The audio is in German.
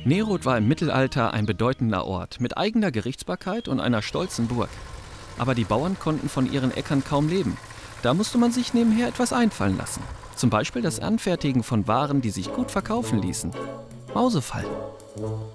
Nerod war im Mittelalter ein bedeutender Ort mit eigener Gerichtsbarkeit und einer stolzen Burg. Aber die Bauern konnten von ihren Äckern kaum leben. Da musste man sich nebenher etwas einfallen lassen. Zum Beispiel das Anfertigen von Waren, die sich gut verkaufen ließen. Mausefallen.